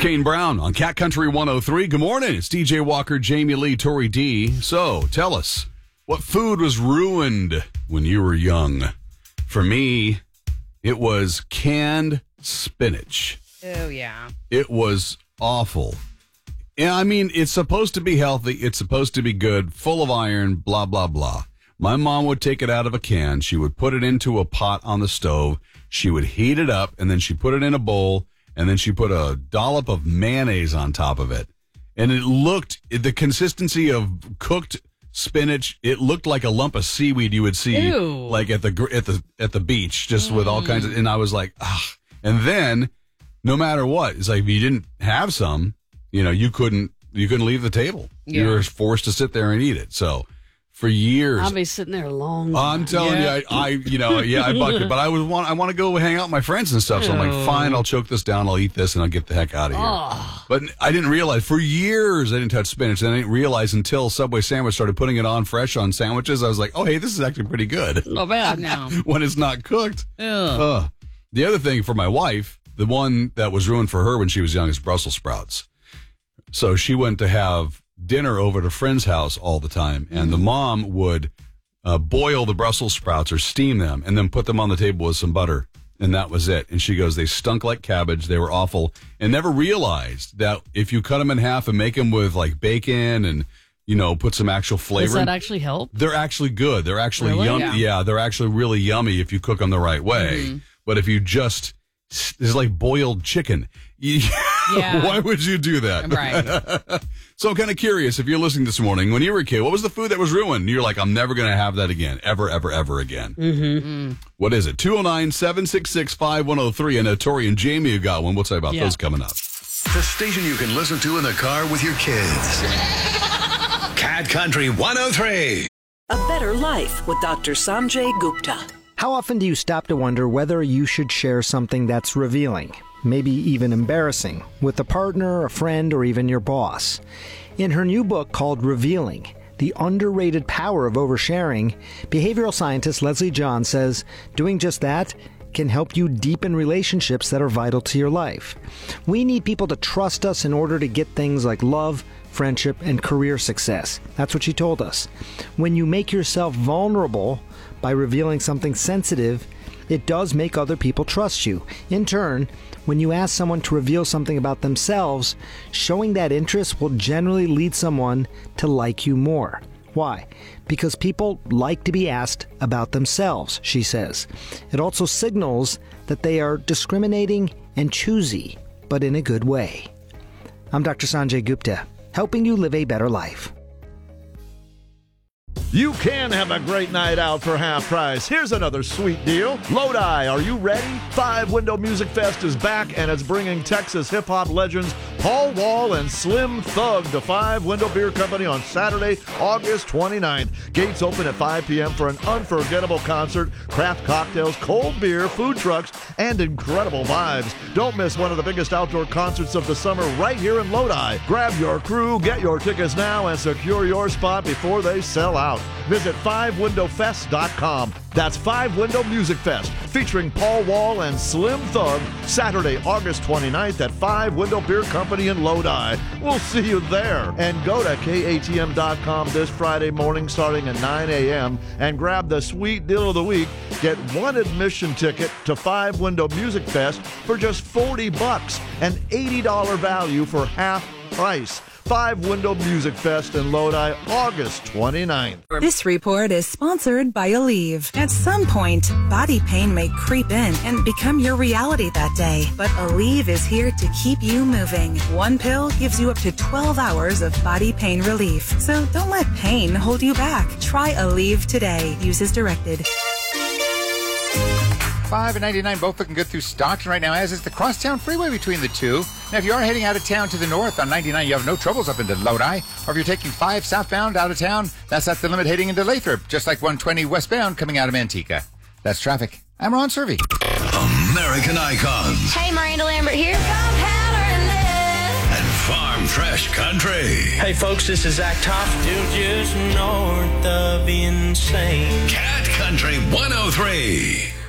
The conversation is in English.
Kane Brown on Cat Country 103. Good morning. It's DJ Walker, Jamie Lee, Tori D. So, tell us, what food was ruined when you were young? For me, it was canned spinach. Oh, yeah. It was awful. Yeah, I mean, it's supposed to be healthy. It's supposed to be good, full of iron, blah, blah, blah. My mom would take it out of a can. She would put it into a pot on the stove. She would heat it up, and then she put it in a bowl, and then she put a dollop of mayonnaise on top of it. And it looked, the consistency of cooked spinach, it looked like a lump of seaweed you would see like at the beach, just with all kinds of, and I was like, ah. And then, no matter what, it's like if you didn't have some, you couldn't leave the table. Yeah. You were forced to sit there and eat it. So for years, I'll be sitting there a long time. I'm telling you, I bucked it, but I want to go hang out with my friends and stuff. So I'm like, fine, I'll choke this down, I'll eat this, and I'll get the heck out of here. Oh. But I didn't realize, for years I didn't touch spinach, and I didn't realize until Subway Sandwich started putting it on fresh on sandwiches. I was like, oh, hey, this is actually pretty good. Not bad now. When it's not cooked. The other thing for my wife, the one that was ruined for her when she was young, is Brussels sprouts. So she went to have dinner over at a friend's house all the time, and the mom would boil the Brussels sprouts or steam them and then put them on the table with some butter, and that was it. And she goes, they stunk like cabbage, they were awful, and never realized that if you cut them in half and make them with like bacon and put some actual flavor. Does that actually help? They're actually good. They're actually really? yummy. Yeah, they're actually really yummy if you cook them the right way. But if you just, it's like boiled chicken. Yeah. Why would you do that? Right. So I'm kind of curious, if you're listening this morning, when you were a kid, what was the food that was ruined? You're like, I'm never going to have that again. Ever, ever, ever again. What is it? 209-766-5103. And Tori and Jamie have got one. We'll tell you about those coming up. The station you can listen to in the car with your kids. Cat Country 103. A Better Life with Dr. Sanjay Gupta. How often do you stop to wonder whether you should share something that's revealing, maybe even embarrassing, with a partner, a friend, or even your boss? In her new book called Revealing, The Underrated Power of Oversharing, behavioral scientist Leslie John says doing just that can help you deepen relationships that are vital to your life. We need people to trust us in order to get things like love, friendship, and career success. That's what she told us. When you make yourself vulnerable by revealing something sensitive, it does make other people trust you. In turn, when you ask someone to reveal something about themselves, showing that interest will generally lead someone to like you more. Why? Because people like to be asked about themselves, she says. It also signals that they are discriminating and choosy, but in a good way. I'm Dr. Sanjay Gupta, helping you live a better life. You can have a great night out for half price. Here's another sweet deal. Lodi, are you ready? Five Window Music Fest is back, and it's bringing Texas hip-hop legends Paul Wall and Slim Thug to Five Window Beer Company on Saturday, August 29th. Gates open at 5 p.m. for an unforgettable concert, craft cocktails, cold beer, food trucks, and incredible vibes. Don't miss one of the biggest outdoor concerts of the summer right here in Lodi. Grab your crew, get your tickets now, and secure your spot before they sell out. Visit 5windowfest.com. That's 5 Window Music Fest, featuring Paul Wall and Slim Thug, Saturday, August 29th at 5 Window Beer Company in Lodi. We'll see you there. And go to KATM.com this Friday morning starting at 9 a.m. and grab the sweet deal of the week. Get one admission ticket to 5 Window Music Fest for just $40, an $80 value for half price. 5 Window Music Fest in Lodi, August 29th. This report is sponsored by Aleve. At some point, body pain may creep in and become your reality that day. But Aleve is here to keep you moving. One pill gives you up to 12 hours of body pain relief. So don't let pain hold you back. Try Aleve today. Use as directed. 5 and 99 both looking good through Stockton right now, as is the Crosstown Freeway between the two. Now, if you are heading out of town to the north on 99, you have no troubles up into Lodi. Or if you're taking 5 southbound out of town, that's at the limit heading into Lathrop, just like 120 westbound coming out of Manteca. That's traffic. I'm Ron Servey. American icons. Hey, Miranda Lambert here. And farm fresh country. Hey, folks, this is Zach Toff. Still just north of insane. Cat Country 103.